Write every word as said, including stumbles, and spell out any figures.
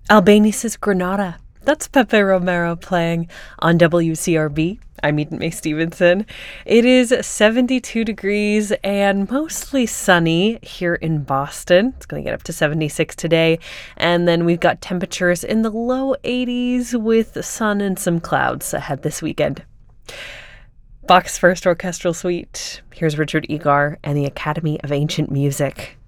Albanese' Granada. That's Pepe Romero playing on W C R B. I'm Eden May Stevenson. It is seventy-two degrees and mostly sunny here in Boston. It's going to get up to seventy-six today. And then we've got temperatures in the low eighties with sun and some clouds ahead this weekend. Bach's First Orchestral Suite. Here's Richard Egar and the Academy of Ancient Music.